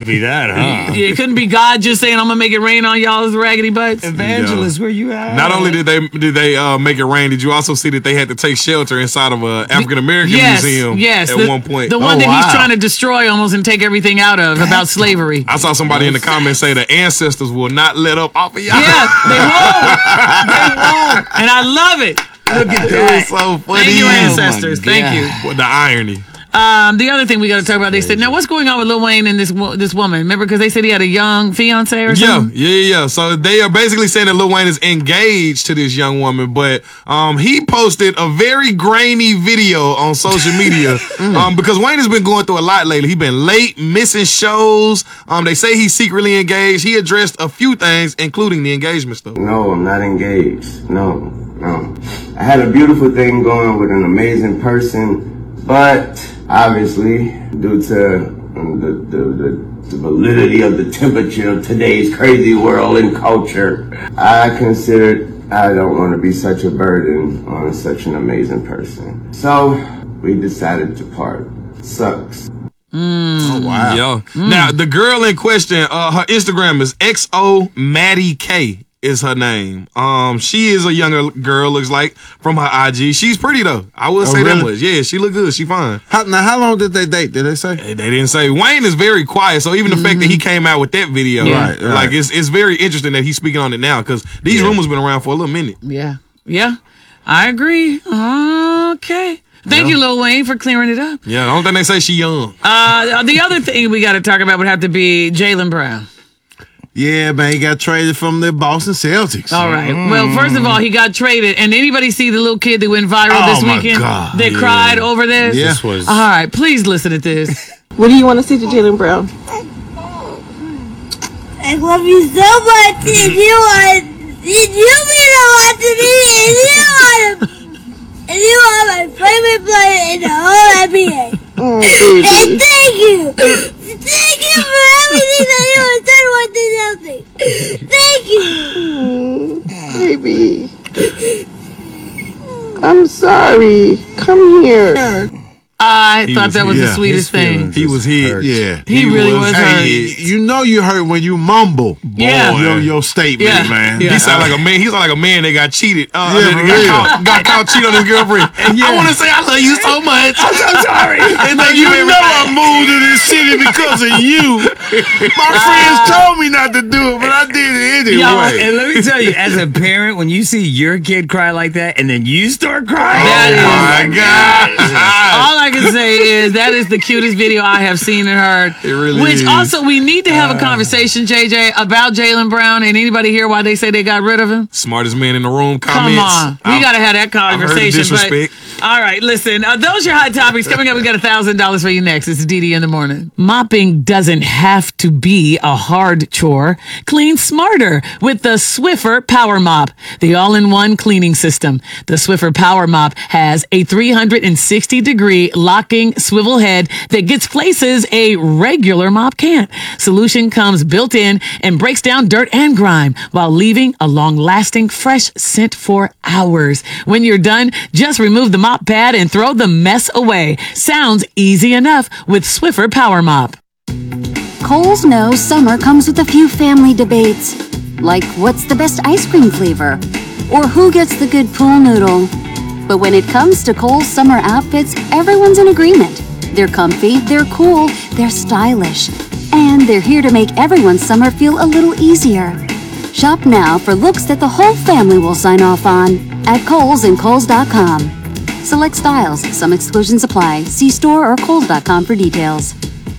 be that, huh? It couldn't be God just saying, I'm going to make it rain on y'all's raggedy butts. Evangelist, where you at? Not only did they make it rain, did you also see that they had to take shelter inside of a African American museum at one point? The one that he's trying to destroy almost and take everything out of about slavery. I saw somebody in the comments say the ancestors will not let up off of y'all. Yeah, they won't. They won't. And I love it. Look at that. It's so funny. Thank you, ancestors. Thank you. What the irony. The other thing we got to talk about, they said, now what's going on with Lil Wayne and this woman? Remember, because they said he had a young fiance or something? Yeah. So they are basically saying that Lil Wayne is engaged to this young woman, but he posted a very grainy video on social media because Wayne has been going through a lot lately. He's been late, missing shows. They say he's secretly engaged. He addressed a few things, including the engagement stuff. No, I'm not engaged. No. I had a beautiful thing going with an amazing person, but obviously, due to the validity of the temperature of today's crazy world and culture, I considered I don't want to be such a burden on such an amazing person. So we decided to part. Sucks. Oh, wow. Yo. Now, the girl in question, her Instagram is XO Maddie K. is her name. She is a younger girl, looks like, from her IG. She's pretty, though. I would say that much. Yeah, she look good. She fine. How long did they date? Did they say? They didn't say. Wayne is very quiet, so even the fact that he came out with that video, like, it's very interesting that he's speaking on it now, because these rumors been around for a little minute. Yeah. I agree. Okay. Thank you, Lil Wayne, for clearing it up. Yeah, the only thing they say, she young. The other thing we got to talk about would have to be Jaylen Brown. Yeah, man, he got traded from the Boston Celtics. All right. Well, first of all, he got traded. And anybody see the little kid that went viral this weekend? God. That cried over this? Yeah. This was... All right, please listen to this. What do you want to say to Jaylen Brown? I love you so much, and you mean a lot to me, and you are my favorite player in the whole NBA. And thank you. Thank you for everything that you have done, Thank you. Baby. I'm sorry. Come here. I thought that was the sweetest thing. He was hit. Yeah. He really was hurt. You know you hurt when you mumble. Your statement, man. He sound like a man. He sound like a man that got cheated. Got caught cheating on his girlfriend. I want to say I love you so much. I'm so sorry. And you know I moved to this city because of you. My friends told me not to do it, but I did it anyway. And let me tell you, as a parent, when you see your kid cry like that, and then you start crying, my God. All I can say is that is the cutest video I have seen and heard. It really Which is. also, we need to have a conversation, JJ, about Jaylen Brown. And anybody hear why they say they got rid of him? Smartest man in the room comments. Come on. We got to have that conversation. Disrespect. All right, listen. Those are your hot topics. Coming up, we got $1,000 for you next. It's DD in the morning. Mopping doesn't have to be a hard chore. Clean smarter with the Swiffer Power Mop, the all-in-one cleaning system. The Swiffer Power Mop has a 360-degree locking swivel head that gets places a regular mop can't. Solution comes built in and breaks down dirt and grime while leaving a long-lasting fresh scent for hours. When you're done, just remove the mop pad and throw the mess away. Sounds easy enough with Swiffer Power Mop. Kohl's knows summer comes with a few family debates, like what's the best ice cream flavor, or who gets the good pool noodle. But when it comes to Kohl's summer outfits, everyone's in agreement. They're comfy, they're cool, they're stylish, and they're here to make everyone's summer feel a little easier. Shop now for looks that the whole family will sign off on at Kohl's and Kohls.com. Select styles, some exclusions apply. See store or Kohls.com for details.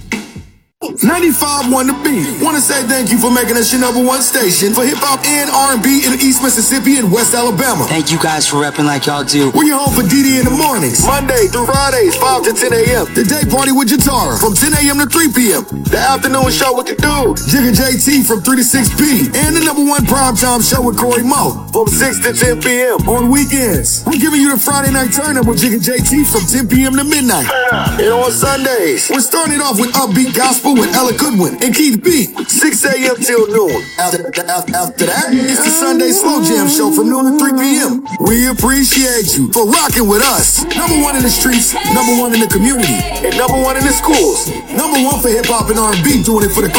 95.1 The Beat. Want to say thank you for making us your #1 station for hip-hop and R&B in East Mississippi and West Alabama. Thank you guys for repping like y'all do. We're your home for DD in the mornings, Monday through Fridays, 5 to 10 a.m. The day party with Jatara from 10 a.m. to 3 p.m. The afternoon show with the dude, Jigga JT from 3 to 6 p. And the #1 primetime show with Corey Mo from 6 to 10 p.m. On weekends, we're giving you the Friday night turn-up with Jigga JT from 10 p.m. to midnight. And on Sundays, we're starting off with upbeat gospel with Ella Goodwin and Keith B, 6 a.m. till noon. After that, it's the Sunday Slow Jam show from noon to 3 p.m. We appreciate you for rocking with us. #1 in the streets, #1 in the community, and #1 in the schools. #1 for hip-hop and R&B, doing it for the